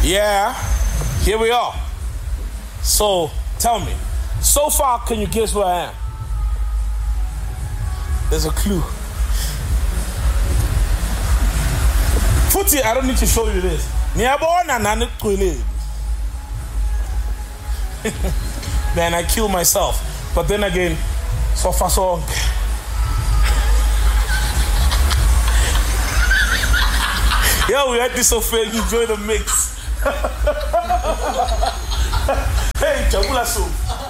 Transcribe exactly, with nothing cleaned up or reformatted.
Yeah, here we are. So, tell me, so far, can you guess where I am? There's a clue. Footy, I don't need to show you this. Man, I kill myself. But then again, so far so. Yeah, we had this so fair. Enjoy the mix. Hey, Jabula soup.